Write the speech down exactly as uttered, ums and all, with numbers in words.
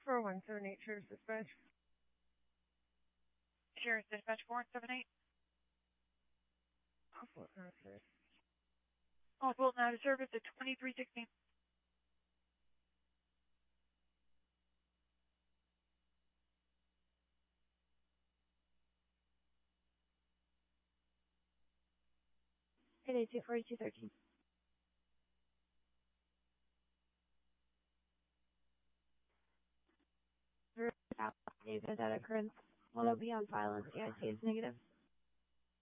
four one seven eight, Sheriff's Dispatch. Sheriff's Dispatch four one seven eight. Oh, what kind of service? Oh, Fulton out of service at twenty-three sixteen. eight eight two, four two one three. David, that occurrence. Will it be on file as A I T is negative?